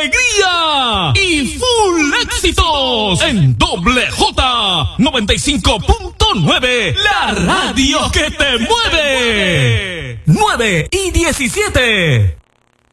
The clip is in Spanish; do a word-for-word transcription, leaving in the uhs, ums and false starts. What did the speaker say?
alegría y full éxitos en Doble J noventa y cinco punto nueve, la radio que te mueve. nueve y diecisiete.